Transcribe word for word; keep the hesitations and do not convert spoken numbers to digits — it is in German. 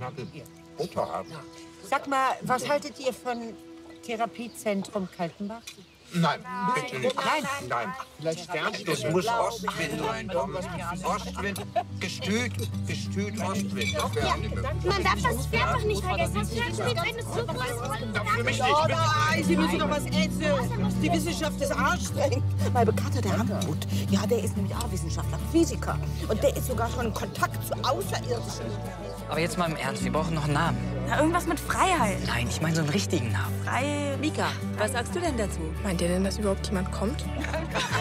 Nagel Butter haben. Sag mal, was haltet ihr von Therapiezentrum Kaltenbach? Nein, bitte nicht. Nein. Nein. Vielleicht Sternschnuppe. Es muss Ostwind reinkommen. Ostwind, gestüt, gestüt Ostwind. Das wäre angenehm. Man darf das Pferd doch nicht vergessen. Das Pferd spielt eine so große Rolle. Für mich Oh nicht. nein, Sie müssen doch was essen. Die Wissenschaft ist anstrengend. Mein Bekannter, der Hamburg, ja, der ist nämlich auch Wissenschaftler, Physiker. Und der ist sogar schon in Kontakt zu Außerirdischen. Aber jetzt mal im Ernst, wir brauchen noch einen Namen. Na, irgendwas mit Freiheit. Nein, ich meine so einen richtigen Namen. Frei... Mika, was sagst du denn dazu? Meint ihr denn, dass überhaupt jemand kommt?